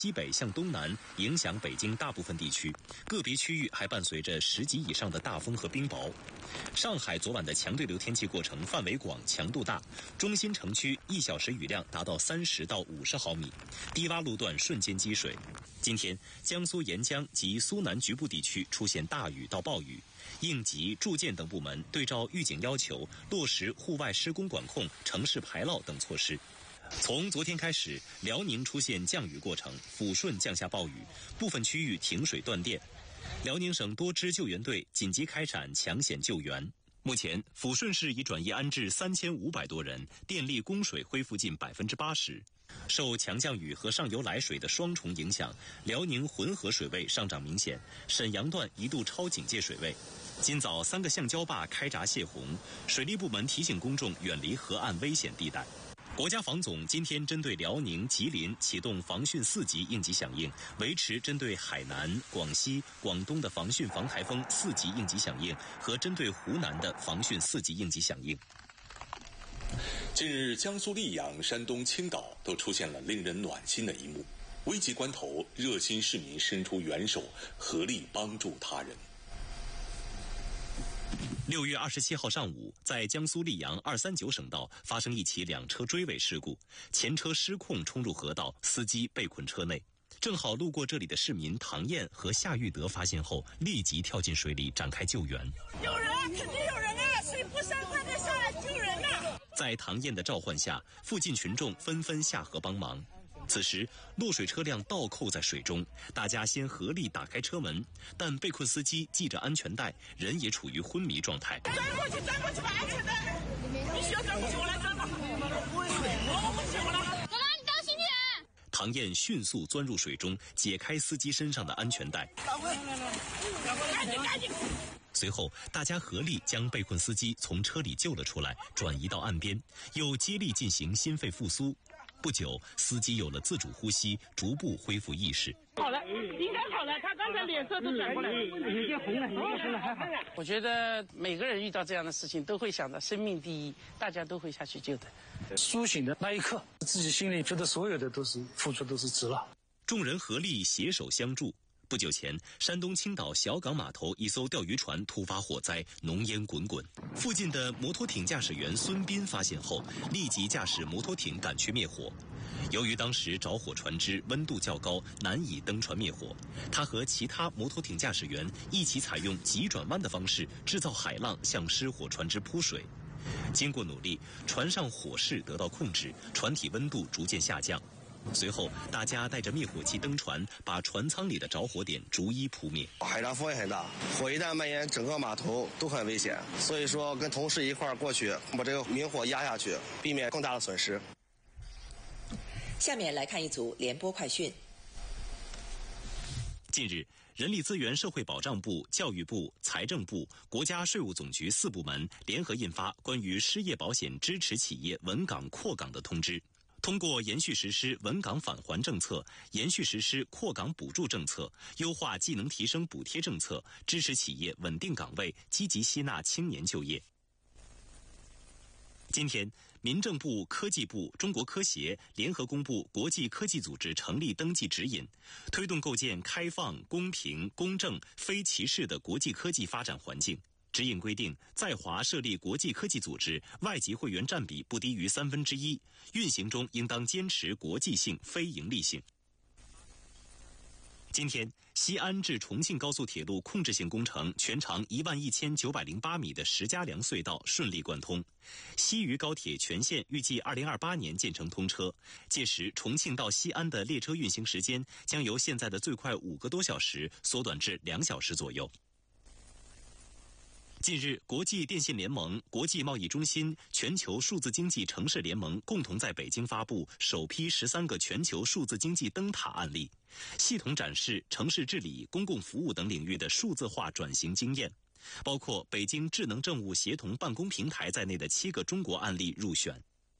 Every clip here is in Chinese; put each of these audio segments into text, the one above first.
西北向东南，影响北京大部分地区，个别区域还伴随着10级以上的大风和冰雹。上海昨晚的强对流天气过程范围广、强度大，中心城区1小时雨量达到30到50毫米，低洼路段瞬间积水。今天，江苏沿江及苏南局部地区出现大雨到暴雨，应急、住建等部门对照预警要求，落实户外施工管控、城市排涝等措施。从昨天开始，辽宁出现降雨过程，抚顺降下暴雨，部分区域停水断电。辽宁省多支救援队紧急开展抢险救援。目前，抚顺市已转移安置3500多人，电力供水恢复近80%。受强降雨和上游来水的双重影响，辽宁浑河水位上涨明显，沈阳段一度超警戒水位。今早3个橡胶坝开闸泄洪，水利部门提醒公众远离河岸危险地带。国家防总今天针对辽宁、吉林启动防汛4级应急响应，维持针对海南、广西、广东的防汛防台风4级应急响应和针对湖南的防汛4级应急响应。 近日，江苏溧阳、山东青岛都出现了令人暖心的一幕，危急关头，热心市民伸出援手，合力帮助他人。 6月27号上午，在江苏溧阳239省道发生一起2车追尾事故，前车失控冲入河道，司机被困车内。正好路过这里的市民唐燕和夏玉德发现后，立即跳进水里展开救援。 有人，肯定有人啊！水不深，快点下来救人啊！ 在唐燕的召唤下，附近群众纷纷下河帮忙。此时，落水车辆倒扣在水中，大家先合力打开车门，但被困司机系着安全带，人也处于昏迷状态。 钻过去，把安全带！必须要钻过去，我来钻吧！我不行，我来。走了，你当心点。 唐燕迅速钻入水中，解开司机身上的安全带。 赶紧！ 随后，大家合力将被困司机从车里救了出来，转移到岸边，又接力进行心肺复苏。不久，司机有了自主呼吸，逐步恢复意识。 好了，应该好了。他刚才脸色都转过来， 有点红了，还好。我觉得每个人遇到这样的事情，都会想到生命第一，大家都会下去救的。 苏醒的那一刻，自己心里觉得所有的都是付出都是值了。 众人合力携手相助。不久前，山东青岛小港码头一艘钓鱼船突发火灾，浓烟滚滚。附近的摩托艇驾驶员孙斌发现后，立即驾驶摩托艇赶去灭火。由于当时着火船只温度较高，难以登船灭火，他和其他摩托艇驾驶员一起采用急转弯的方式制造海浪，向失火船只扑水。经过努力，船上火势得到控制，船体温度逐渐下降。随后，大家带着灭火器登船，把船舱里的着火点逐一扑灭。 海上风也很大，火一旦蔓延，整个码头都很危险。所以说，跟同事一块儿过去，把这个明火压下去，避免更大的损失。 下面来看一组联播快讯。 近日，人力资源社会保障部、教育部、财政部、国家税务总局4部门联合印发关于失业保险支持企业稳岗扩岗的通知。通过延续实施稳岗返还政策，延续实施扩岗补助政策，优化技能提升补贴政策，支持企业稳定岗位，积极吸纳青年就业。今天，民政部、科技部、中国科协联合公布国际科技组织成立登记指引，推动构建开放、公平、公正、非歧视的国际科技发展环境。指引规定，在华设立国际科技组织，外籍会员占比不低于1/3，运行中应当坚持国际性、非盈利性。今天，西安至重庆高速铁路控制性工程全长11908米的石家梁隧道顺利贯通，西渝高铁全线预计2028年建成通车，届时重庆到西安的列车运行时间将由现在的最快5个多小时缩短至2小时左右。近日，国际电信联盟、国际贸易中心、全球数字经济城市联盟共同在北京发布首批13个全球数字经济灯塔案例，系统展示城市治理、公共服务等领域的数字化转型经验，包括北京智能政务协同办公平台在内的7个中国案例入选。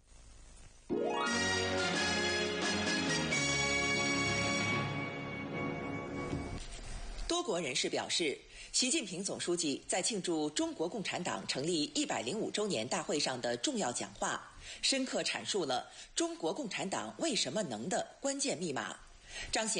多国人士表示，习近平总书记在庆祝中国共产党成立105周年大会上的重要讲话，深刻阐述了中国共产党为什么能的关键密码， 彰显